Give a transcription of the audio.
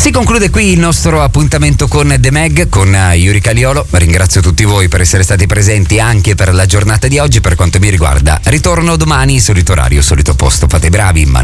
Si conclude qui il nostro appuntamento con The Meg, con Yuri Caliolo. Ringrazio tutti voi per essere stati presenti anche per la giornata di oggi. Per quanto mi riguarda, ritorno domani, solito orario, solito posto. Fate i bravi, ma